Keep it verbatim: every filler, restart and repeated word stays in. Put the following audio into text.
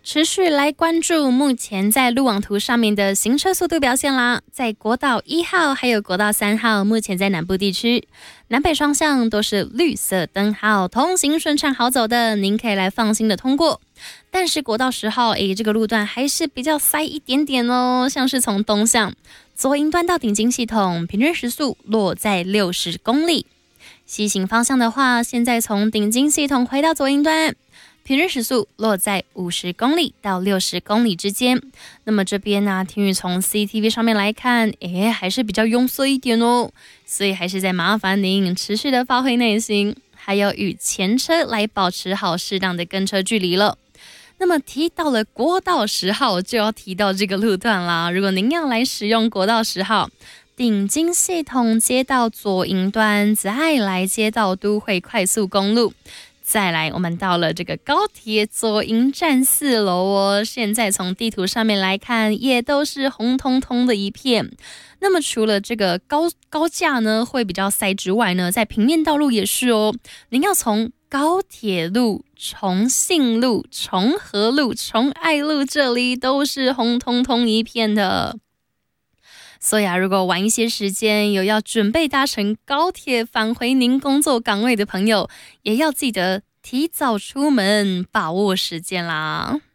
持续来关注目前在路网图上面的行车速度表现啦。在国道一号还有国道三号，目前在南部地区南北双向都是绿色灯号，通行顺畅好走的，您可以来放心的通过。但是国道十号，诶，这个路段还是比较塞一点点哦，像是从东向左营端到顶金系统，平均时速落在六十公里。西行方向的话，现在从顶金系统回到左营端，平均时速落在五十公里到六十公里之间。那么这边呢、啊，听雨从 C C T V 上面来看，诶，还是比较拥塞一点哦，所以还是在麻烦您持续的发挥耐心，还有与前车来保持好适当的跟车距离了。那么提到了国道十号，就要提到这个路段啦。如果您要来使用国道十号，顶金系统接到左营端，再来接到都会快速公路，再来我们到了这个高铁左营站四楼哦。现在从地图上面来看，也都是红彤彤的一片。那么除了这个高高架呢会比较塞之外呢，在平面道路也是哦。您要从高铁路、重信路、重和路、重爱路这里都是红彤彤一片的。所以啊，如果晚一些时间有要准备搭乘高铁返回您工作岗位的朋友，也要记得提早出门，把握时间啦。